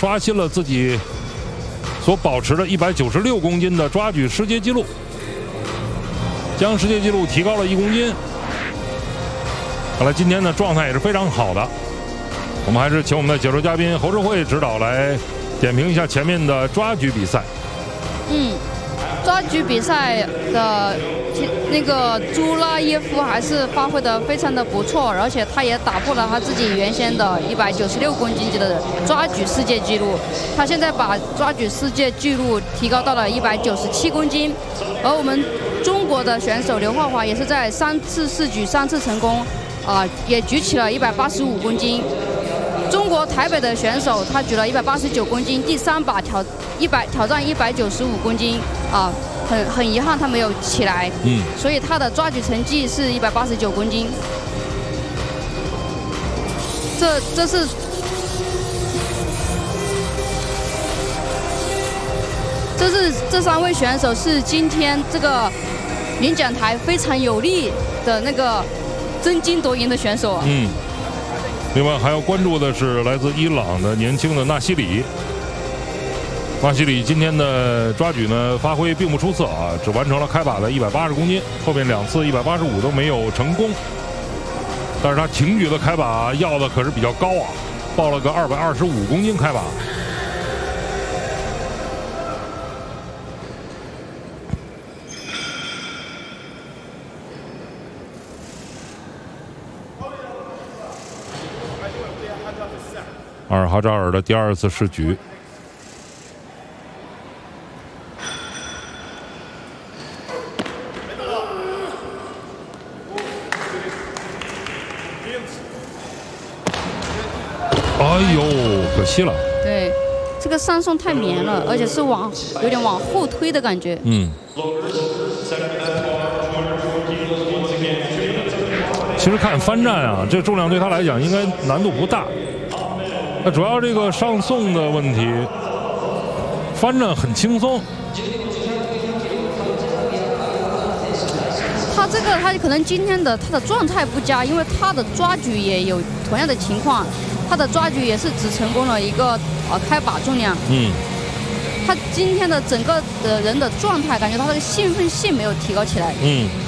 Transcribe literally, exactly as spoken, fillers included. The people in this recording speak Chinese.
刷新了自己所保持的一百九十六公斤的抓举世界纪录，将世界纪录提高了一公斤。看来今天的状态也是非常好的。我们还是请我们的解说嘉宾侯志慧指导来点评一下前面的抓举比赛。 嗯，抓举比赛的那个朱拉耶夫还是发挥的非常的不错，而且他也打破了他自己原先的一百九十六公斤级的抓举世界纪录。他现在把抓举世界纪录提高到了一百九十七公斤，而我们中国的选手刘浩华也是在三次试举三次成功，啊、呃，也举起了一百八十五公斤。中国台北的选手他举了一百八十九公斤，第三把挑一百挑战一百九十五公斤啊、呃，很很遗憾他没有起来，嗯，所以他的抓举成绩是一百八十九公斤。这这是这是这三位选手是今天这个领奖台非常有力的那个争金夺银的选手啊。 嗯。另外还要关注的是来自伊朗的年轻的纳西里。纳西里今天的抓举呢发挥并不出色啊，只完成了开把的一百八十公斤，后面两次一百八十五都没有成功。但是他挺举的开把要的可是比较高啊，报了个二百二十五公斤开把。阿尔哈扎尔的第二次试举，哎呦，可惜了。 对，这个上送太绵了，而且是往有点往后推的感觉。 嗯。其实看翻站啊，这个重量对他来讲应该难度不大。那主要这个上送的问题，翻站很轻松。 他这个他可能今天的他的状态不佳，因为他的抓举也有同样的情况，他的抓举也是只成功了一个呃开把重量。嗯。他今天的整个的人的状态，感觉他这个兴奋性没有提高起来。嗯。